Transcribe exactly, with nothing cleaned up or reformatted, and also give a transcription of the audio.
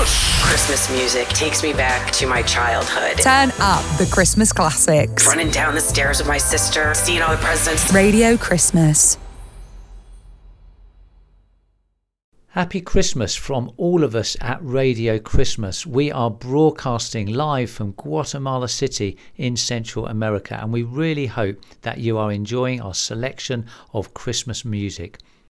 Christmas music takes me back to my childhood. Turn up the Christmas classics. Running down the stairs with my sister, seeing all the presents. Radio Christmas. Happy Christmas from all of us at Radio Christmas. We are broadcasting live from Guatemala City in Central America, and we really hope that you are enjoying our selection of Christmas music.